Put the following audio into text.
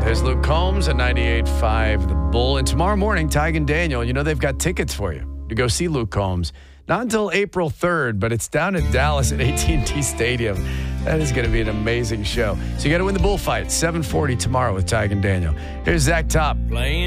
There's Luke Combs at 98.5 The Bull. And tomorrow morning, Tig and Daniel, they've got tickets for you to go see Luke Combs. Not until April 3rd, but it's down in Dallas at AT&T Stadium. That is going to be an amazing show. So you got to win the bullfight. 7:40 tomorrow with Tig and Daniel. Here's Zach Top.